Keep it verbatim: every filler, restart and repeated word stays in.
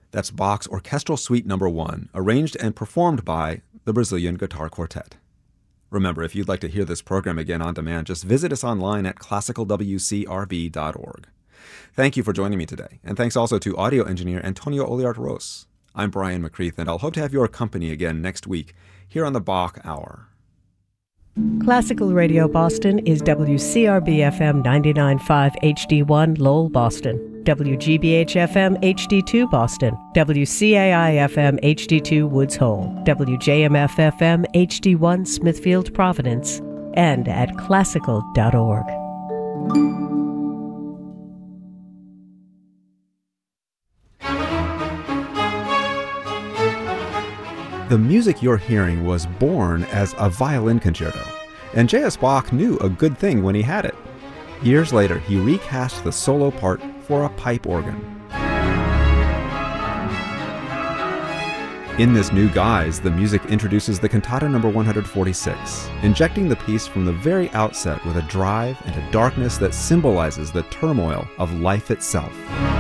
That's Bach's Orchestral Suite Number one, arranged and performed by the Brazilian Guitar Quartet. Remember, if you'd like to hear this program again on demand, just visit us online at classical w c r b dot org. Thank you for joining me today, and thanks also to audio engineer Antonio Oliart-Ros. I'm Brian McCreath, and I'll hope to have your company again next week here on the Bach Hour. Classical Radio Boston is W C R B F M ninety-nine point five H D one Lowell, Boston, W G B H F M H D two Boston, W C A I F M H D two Woods Hole, W J M F F M H D one Smithfield, Providence, and at classical dot org. The music you're hearing was born as a violin concerto, and J S. Bach knew a good thing when he had it. Years later, he recast the solo part for a pipe organ. In this new guise, the music introduces the Cantata number one hundred forty-six, injecting the piece from the very outset with a drive and a darkness that symbolizes the turmoil of life itself.